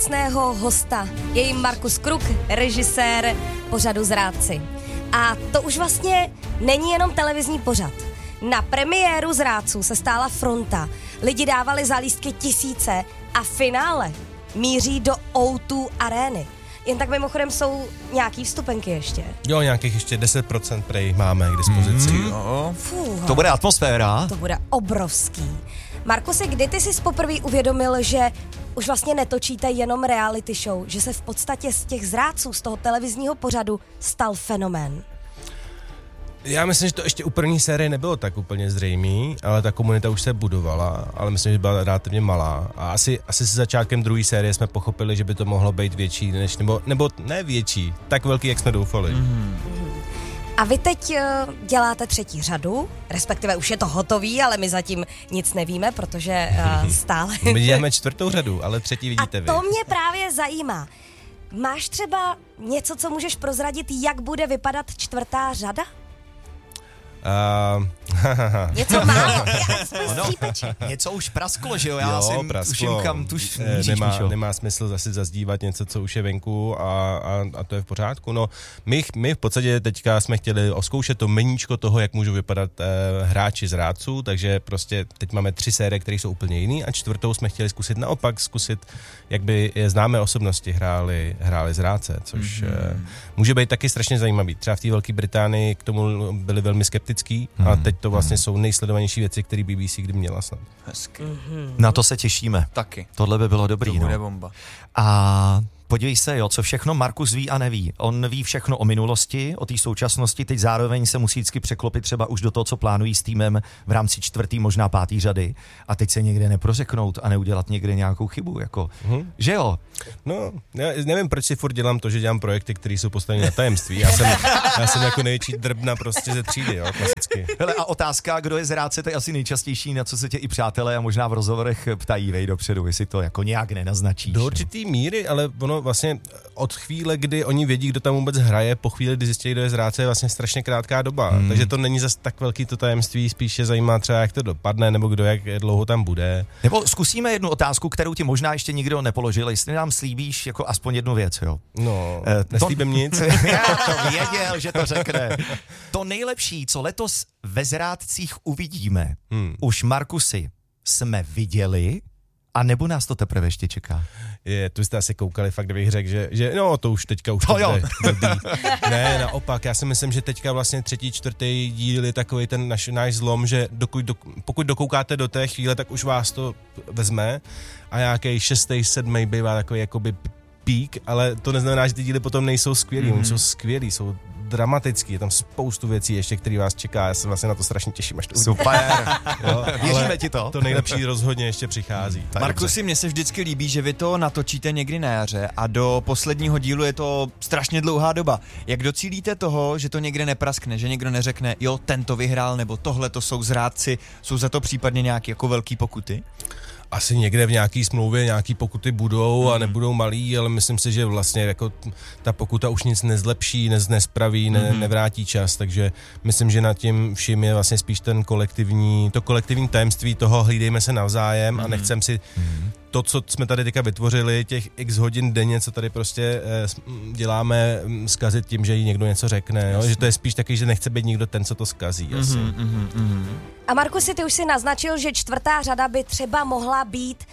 hosta. Je jim Markus Kruk, režisér pořadu Zrádci. A to už vlastně není jenom televizní pořad. Na premiéru Zrádců se stála fronta. Lidi dávali za lístky tisíce a finále míří do O2 arény. Jen tak mimochodem jsou nějaký vstupenky ještě. Jo, nějakých ještě 10% prej máme k dispozici. To bude atmosféra. To bude obrovský. Markusi, kdy ty jsi poprvé uvědomil, že už vlastně netočíte jenom reality show, že se v podstatě z těch Zrádců, z toho televizního pořadu stal fenomén? Já myslím, že to ještě u první série nebylo tak úplně zřejmý, ale ta komunita už se budovala, ale myslím, že byla relativně malá. A asi se začátkem druhé série jsme pochopili, že by to mohlo být větší, nebo ne větší, tak velký, jak jsme doufali. A vy teď děláte třetí řadu, respektive už je to hotový, ale my zatím nic nevíme, protože stále... My děláme čtvrtou řadu, ale třetí vidíte vy. A to mě právě zajímá. Máš třeba něco, co můžeš prozradit, jak bude vypadat čtvrtá řada? Něco málo, něco už prasklo, že jo? Já si tuším, kam nemá smysl zase zazdívat něco, co už je venku a to je v pořádku. No, my v podstatě teďka jsme chtěli oskoušet to meníčko toho, jak můžou vypadat hráči Zrádců, takže prostě teď máme 3 série, které jsou úplně jiný a čtvrtou jsme chtěli zkusit, jak by známé osobnosti hráli Zrádce, což může být taky strašně zajímavý. Třeba v té Velké Británii k tomu byli velmi skeptický a teď to vlastně jsou nejsledovanější věci, které BBC kdy měla snad. Hezky. Na to se těšíme. Taky. Tohle by bylo dobrý. To bude bomba. A podívej se, co všechno Markus ví a neví. On ví všechno o minulosti, o té současnosti, teď zároveň se musí vždycky překlopit třeba už do toho, co plánují s týmem v rámci 4., možná 5. řady. A teď se někde neprořeknout a neudělat někde nějakou chybu, že jo? No, já nevím, proč si furt dělám to, že dělám projekty, které jsou postaveny na tajemství. Já jsem jako největší drbna prostě ze třídy, klasicky. Hele, a otázka, kdo je Zrádce, to je asi nejčastější, na co se tě i přátelé a možná v rozhovorech ptají, dopředu, jestli to jako nějak nenaznačíš. Do určitý míry, ale ono vlastně od chvíle, kdy oni vědí, kdo tam vůbec hraje, po chvíli, kdy zjistí, kdo je Zrádce, je vlastně strašně krátká doba. Takže to není zas tak velký to tajemství, spíše zajímá třeba, jak to dopadne, nebo kdo jak dlouho tam bude. Nebo zkusíme jednu otázku, kterou ti možná ještě nikdo nepoložil, jestli nám slíbíš jako aspoň jednu věc, jo? No, neslíbím nic. Já to věděl, že to řekne. To nejlepší, co letos ve Zrádcích uvidíme, už Markusy jsme viděli, a nebo nás to teprve ještě čeká? Tu jste asi koukali fakt, kdybych řekl, že no to už teďka už to bude blbý. Ne, naopak, já si myslím, že teďka vlastně 3., 4. díl je takový ten náš zlom, že pokud dokoukáte do té chvíle, tak už vás to vezme a nějaký 6., 7. bývá takový jakoby pík, ale to neznamená, že ty díly potom nejsou skvělý, oni jsou skvělý, jsou dramatický, je tam spoustu věcí ještě, který vás čeká, já se vlastně na to strašně těším, až to super, věříme ti to. To nejlepší rozhodně ještě přichází. Markusi, mně se vždycky líbí, že vy to natočíte někdy na jaře a do posledního dílu je to strašně dlouhá doba. Jak docílíte toho, že to někde nepraskne, že někdo neřekne, jo, ten to vyhrál, nebo tohle to jsou Zrádci, jsou za to případně nějaké jako velký pokuty? Asi někde v nějaký smlouvě nějaký pokuty budou a nebudou malý, ale myslím si, že vlastně jako ta pokuta už nic nezlepší, nespraví, nevrátí čas, takže myslím, že nad tím vším je vlastně spíš to kolektivní tajemství toho hlídejme se navzájem a nechcem si to, co jsme tady teďka vytvořili, těch x hodin denně, co tady prostě děláme, zkazit tím, že jí někdo něco řekne, jo? Že to je spíš taky, že nechce být nikdo ten, co to zkazí. Asi. A Markusi, ty už si naznačil, že 4. řada by třeba mohla být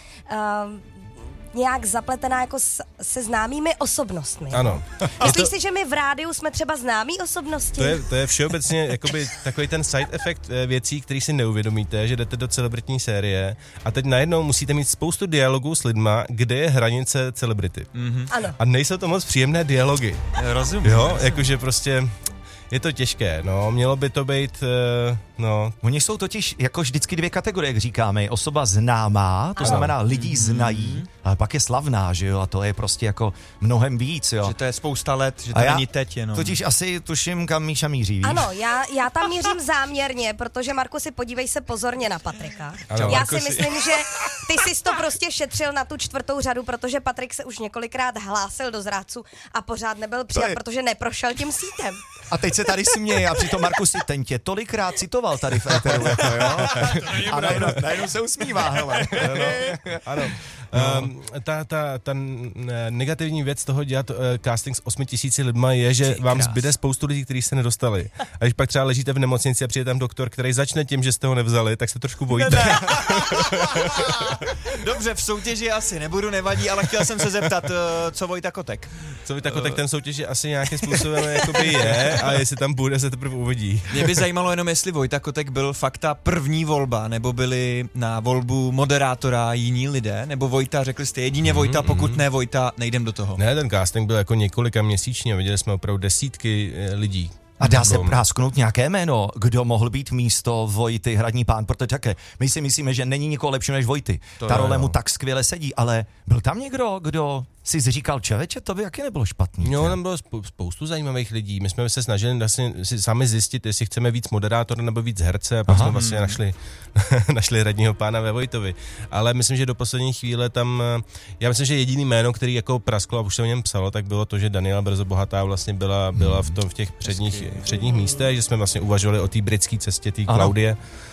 nějak zapletená jako se známými osobnostmi. Ano. Myslíš si, že my v rádiu jsme třeba známí osobnosti? To je všeobecně jakoby takový ten side effect věcí, který si neuvědomíte, že jdete do celebritní série a teď najednou musíte mít spoustu dialogů s lidma, kde je hranice celebrity. Ano. A nejsou to moc příjemné dialogy. Rozumím. Jo, jakože prostě je to těžké, mělo by to být, Oni jsou totiž jako vždycky 2 kategorie, jak říkáme, osoba známá, to znamená lidí znají, ale pak je slavná, že jo, a to je prostě jako mnohem víc, jo. Že to je spousta let, že to není teď jenom. Totiž asi tuším, kam Míša míří, víš? Ano, já tam mířím záměrně, protože Markusi, podívej se pozorně na Patrika. Ano, já si myslím, že ty jsi to prostě šetřil na tu 4. řadu, protože Patrik se už několikrát hlásil do Zrádců a pořád nebyl přijat, protože neprošel tím sítem. A teď se tady směje a přitom Markus si ten tě tolikrát citoval tady v éteru, jako, jo? A najednou se usmívá, hele. Ano. Ta negativní věc toho dělat casting s 8 000 lidma je, že vám zbyde spoustu lidí, kteří se nedostali. A když pak třeba ležíte v nemocnici a přijde tam doktor, který začne tím, že jste ho nevzali, tak se trošku bojíte. Dobře, v soutěži asi nebudu, nevadí, ale chtěl jsem se zeptat, co Vojta Kotek? Co Vojta Kotek, ten soutěž asi nějakým způsobem jakoby je, a jestli tam bude, se teprve uvidí. Mě by zajímalo jenom, jestli Vojta Kotek byl fakt ta první volba, nebo byli na volbu moderátora jiní lidé, nebo Vojta, řekli jste jedině Vojta, pokud ne Vojta, nejdem do toho. Ne, ten casting byl jako několika měsíčně, viděli jsme opravdu desítky lidí. A dá se prásknout nějaké jméno, kdo mohl být místo Vojty Hradní Pán, protože také my si myslíme, že není nikoho lepší než Vojty. Ta role mu tak skvěle sedí, ale byl tam někdo, kdo si říkal, čověče, to by jaký nebylo špatný. No, tam bylo spoustu zajímavých lidí. My jsme se snažili vlastně si sami zjistit, jestli chceme víc moderátora nebo víc herce, a pak jsme vlastně našli Hradního Pána ve Vojtovi. Ale myslím, že do poslední chvíle tam, já myslím, že jediný jméno, který jako prasklo a už se o něm psalo, tak bylo to, že Daniela Brzobohatá vlastně byla v těch předních místech, že jsme vlastně uvažovali o té britské cestě, té Klaudie.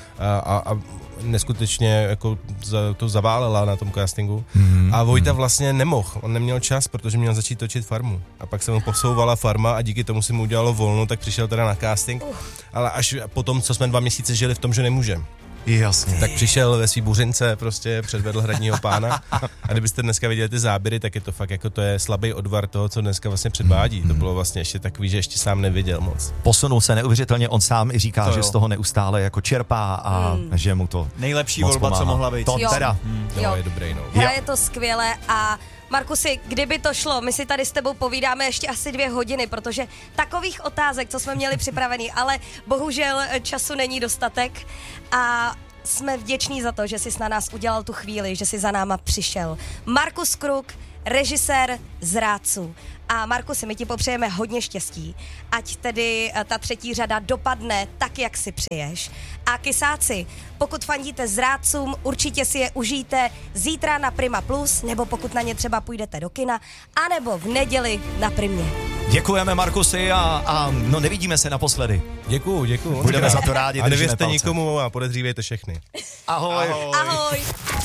A neskutečně jako to zaválela na tom castingu. A Vojta vlastně nemohl, on neměl čas, protože měl začít točit Farmu. A pak se mu posouvala Farma a díky tomu si mu udělalo volno, tak přišel teda na casting. Ale až potom, co jsme 2 měsíce žili v tom, že nemůžeme. Jasně. Tak přišel ve svý buřince, prostě předvedl Hradního Pána. A kdybyste dneska viděli ty záběry, tak je to fakt jako to je slabý odvar toho, co dneska vlastně předvádí. To bylo vlastně ještě takový, že ještě sám neviděl moc. Posunul se neuvěřitelně, on sám i říká, že z toho neustále jako čerpá a že mu to nejlepší volba, pomáhá. Co mohla být. To teda. Jo, je dobrý, no. Je to skvělé a Markusi, kdyby to šlo, my si tady s tebou povídáme ještě asi 2 hodiny, protože takových otázek, co jsme měli připravený, ale bohužel času není dostatek a jsme vděční za to, že jsi na nás udělal tu chvíli, že jsi za náma přišel. Markus Kruk, režisér Zrádců. A Markusi, my ti popřejeme hodně štěstí, ať tedy ta 3. řada dopadne tak, jak si přeješ. A kysáci, pokud fandíte Zrádcům, určitě si je užijte zítra na Prima Plus, nebo pokud na ně třeba půjdete do kina, anebo v neděli na Primě. Děkujeme, Markusi, a nevidíme se naposledy. Děkuju. Budeme za to rádi. A nevěřte nikomu a podezřívejte všechny. Ahoj. Ahoj.